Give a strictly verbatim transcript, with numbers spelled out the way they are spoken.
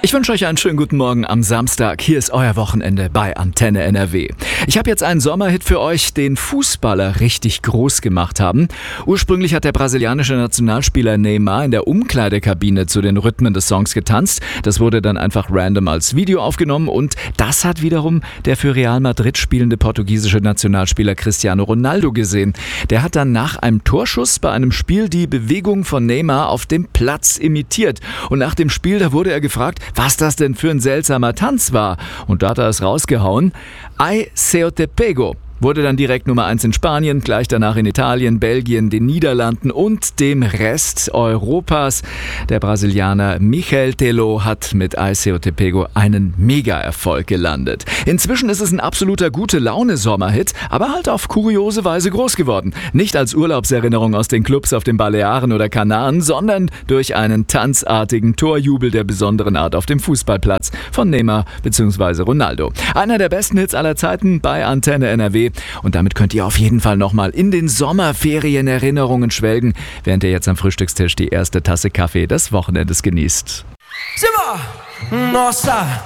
Ich wünsche euch einen schönen guten Morgen am Samstag. Hier ist euer Wochenende bei Antenne N R W. Ich habe jetzt einen Sommerhit für euch, den Fußballer richtig groß gemacht haben. Ursprünglich hat der brasilianische Nationalspieler Neymar in der Umkleidekabine zu den Rhythmen des Songs getanzt. Das wurde dann einfach random als Video aufgenommen und das hat wiederum der für Real Madrid spielende portugiesische Nationalspieler Cristiano Ronaldo gesehen. Der hat dann nach einem Torschuss bei einem Spiel die Bewegung von Neymar auf dem Platz imitiert. Und nach dem Spiel, da wurde er gefragt, was das denn für ein seltsamer Tanz war. Und da hat er es rausgehauen. Ai se eu te pego wurde dann direkt Nummer eins in Spanien, gleich danach in Italien, Belgien, den Niederlanden und dem Rest Europas. Der Brasilianer Michael Tello hat mit Ai se eu te pego einen Mega-Erfolg gelandet. Inzwischen ist es ein absoluter Gute-Laune-Sommerhit, aber halt auf kuriose Weise groß geworden. Nicht als Urlaubserinnerung aus den Clubs auf den Balearen oder Kanaren, sondern durch einen tanzartigen Torjubel der besonderen Art auf dem Fußballplatz von Neymar bzw. Ronaldo. Einer der besten Hits aller Zeiten bei Antenne N R W. Und damit könnt ihr auf jeden Fall nochmal in den Sommerferien Erinnerungen schwelgen, während ihr jetzt am Frühstückstisch die erste Tasse Kaffee des Wochenendes genießt. Simba! Nossa!